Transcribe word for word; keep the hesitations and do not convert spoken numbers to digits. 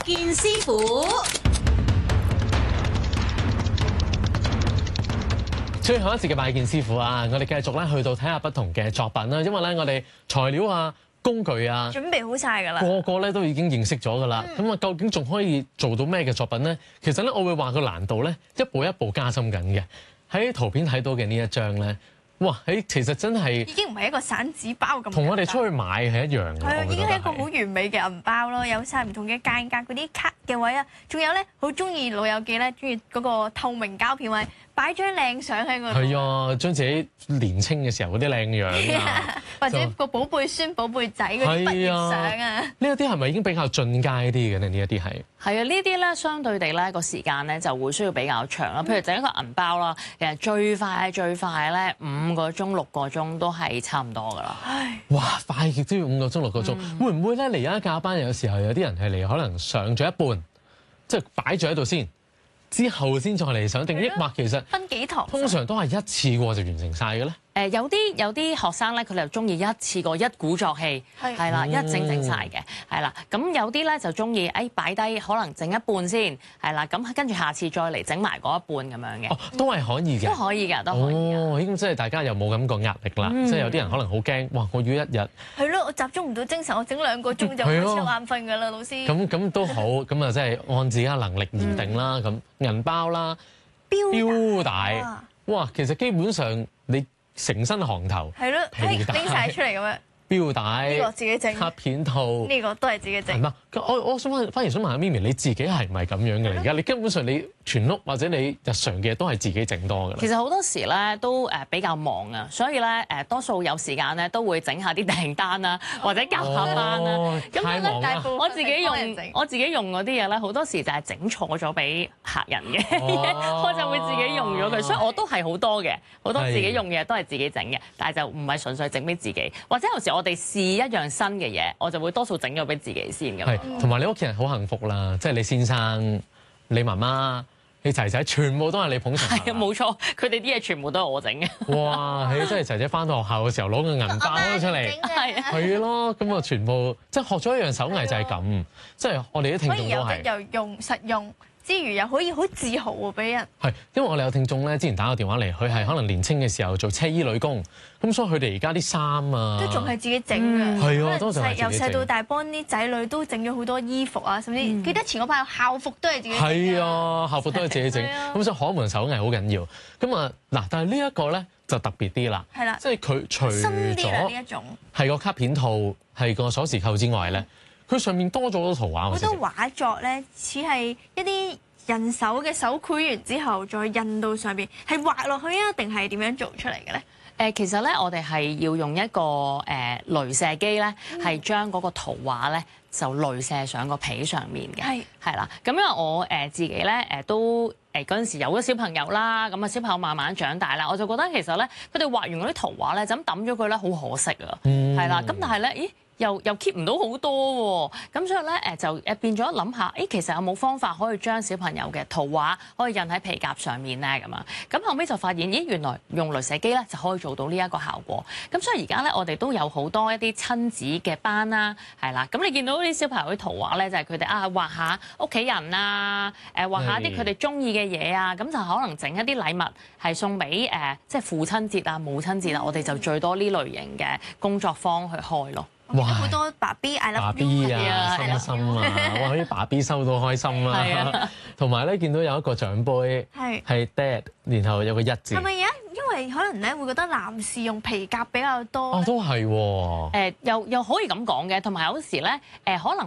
健師傅， 最後一節嘅拜見師傅啊，我哋繼續咧去到睇下不同嘅作品啦，因為咧我哋材料啊、工具啊， 準備好晒㗎啦， 個個咧都已經認識咗㗎啦。咁啊、嗯，究竟仲可以做到咩嘅作品咧？其實咧，我會話個難度咧一步一步加深緊嘅。喺圖片睇到嘅呢一張咧，哇！喺其實真係已經唔係一個散紙包咁， 同我哋出去買係一樣嘅。 係啊，已經係一個好好完美嘅銀包咯，有晒唔同嘅間隔嗰啲卡嘅位啊，仲有咧好中意老友記咧，中意嗰個透明膠片位，擺張靚相喺嗰度。 係啊，將自己年青嘅時候嗰啲靚樣啊， 或者個寶貝孫、寶貝仔嗰啲畢業相啊。 呢一啲係咪已經比較進階啲嘅咧？呢一啲係係啊，呢啲咧相對地咧個時間咧就會需要比較長啦。譬如整一個銀包啦，其實最快最快咧五個鐘六個鐘都係差唔多㗎啦。 唉， 哇！快極都要五個鐘六個鐘，嗯、會唔會咧嚟而家加班？有時候有啲人係嚟可能上咗一半，即係擺咗喺度先，之後先再嚟上定，抑或其實分幾堂？ 通常都係一次過就完成晒嘅咧。 誒有啲有啲學生咧，佢哋又中意一次過一鼓作氣， 係係啦， 嗯一整整晒嘅，係啦。咁有啲咧就中意誒擺低，可能整一半先，係啦。咁跟住下次再嚟整埋嗰一半咁樣嘅。 哦，都係可以嘅， 都可以㗎，都可以㗎。 哦，咁即係大家又冇咁個壓力啦。 嗯即係有啲人可能好驚，哇！我要一日係咯，我集中唔到精神，我整兩個鐘就開始有眼瞓㗎啦，老師。 咁咁都好，咁啊即係按自己嘅能力而定啦。咁、 嗯、 銀包啦、 錶帶， 啊哇！其實基本上你成身行頭， 係咯， 皮帶拎晒出嚟咁樣。 錶帶， 呢個自己整， 卡片套， 呢個都係自己整。 係嘛？我我想問，反而想問下咪咪，你自己係唔係咁樣嘅咧？而家你根本上你全屋或者你日常嘅都係自己整多㗎啦。 其實好多時咧都誒比較忙啊，所以咧誒多數有時間咧都會整下啲訂單啦，或者夾下班啦。咁太忙啦！ 我自己用我自己用嗰啲嘢咧，好多時就係整錯咗俾客人嘅，我就會自己用咗佢。所以我都係好多嘅，好多自己用嘅嘢都係自己整嘅，但係就唔係純粹整俾自己。或者有時我哋試一樣新嘅嘢，我就會多數整咗俾自己先咁。 係，同埋你屋企人好幸福啦，即係你先生、你媽媽、你仔仔，全部都係你捧場。 係啊，冇錯，佢哋啲嘢全部都係我整嘅。 哇！係真係仔仔翻到學校嘅時候攞個銀包出嚟， 係啊， 係咯，咁啊全部即係學咗一樣手藝就係咁，即係我哋啲聽眾都係。 又用實用之餘，又可以好自豪喎，俾人。 係，因為我哋有聽眾咧，之前打個電話嚟，佢係可能年青嘅時候做車衣女工，咁所以佢哋而家啲衫啊， 都仲係自己整嘅。 係啊， 可能都仲係由細到大幫啲仔女都整咗好多衣服啊，甚至記得前嗰排校服都係自己整。 係啊，校服都係自己整，咁所以學一門手藝好緊要。咁啊嗱，但係呢一個咧就特別啲啦， 係啦， 即係佢除新啲啦呢咗一種， 係個卡片套係個鎖匙扣之外咧，佢上面多咗好多圖畫。 好多畫作咧，似係一啲人手嘅手繪完之後，再印到上邊，係畫落去啊，定係點樣做出嚟嘅咧？ 誒，其實咧，我哋係要用一個誒鐳射機咧，係將嗰個圖畫咧就鐳射上個皮上面嘅。 係係啦，咁因為我誒自己咧誒都誒嗰陣時有咗小朋友啦，咁啊小朋友慢慢長大啦，我就覺得其實咧佢哋畫完嗰啲圖畫咧就咁抌咗佢咧，好可惜啊。係啦，咁但係咧，咦？又又 keep 唔到好多喎，咁所以咧誒就誒變咗諗下，誒其實有冇方法可以將小朋友嘅圖畫可以印喺皮夾上面咧咁啊？咁後尾就發現，咦原來用鐳射機咧就可以做到呢一個效果。咁所以而家咧我哋都有好多一啲親子嘅班啦，係啦。咁你見到啲小朋友啲圖畫咧，就係佢哋啊畫下屋企人啊，誒畫下啲佢哋中意嘅嘢啊，咁就可能整一啲禮物係送俾誒即係父親節啊、母親節啊，我哋就最多呢類型嘅工作坊去開咯。 哇！好多爸 B I love you 啊，心心啊，哇！啲爸 B 收到開心啦，同埋咧見到有一個獎杯係係 Dad，然後有個一字。係咪啊？因為可能咧會覺得男士用皮夾比較多。 哦，都係喎。 誒，又又可以咁講嘅，同埋有時咧誒可能。